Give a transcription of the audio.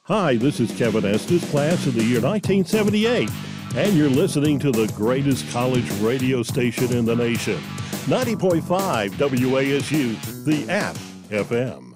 Hi, this is Kevin Estes, class of the year 1978, and you're listening to the greatest college radio station in the nation, 90.5 WASU, the app FM.